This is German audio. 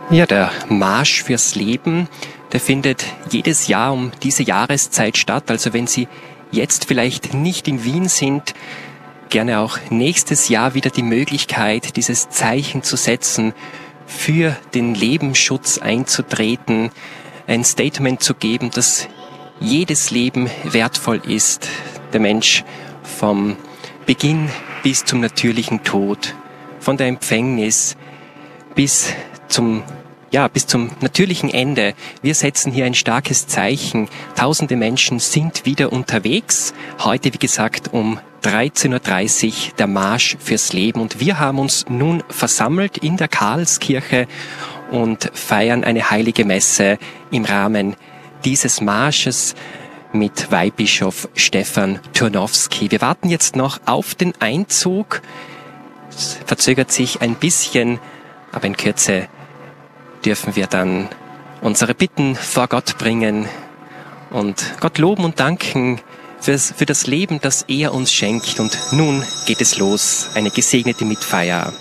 Ja, der Marsch fürs Leben, der findet jedes Jahr um diese Jahreszeit statt. Also wenn Sie jetzt vielleicht nicht in Wien sind, gerne auch nächstes Jahr wieder die Möglichkeit, dieses Zeichen zu setzen, für den Lebensschutz einzutreten, ein Statement zu geben, dass jedes Leben wertvoll ist. Der Mensch vom Beginn bis zum natürlichen Tod, von der Empfängnis bis zum natürlichen Ende. Wir setzen hier ein starkes Zeichen. Tausende Menschen sind wieder unterwegs. Heute, wie gesagt, um 13.30 Uhr der Marsch fürs Leben. Und wir haben uns nun versammelt in der Karlskirche und feiern eine heilige Messe im Rahmen dieses Marsches mit Weihbischof Stefan Turnowski. Wir warten jetzt noch auf den Einzug. Es verzögert sich ein bisschen, aber in Kürze dürfen wir dann unsere Bitten vor Gott bringen und Gott loben und danken für das Leben, das er uns schenkt. Und nun geht es los, eine gesegnete Mitfeier.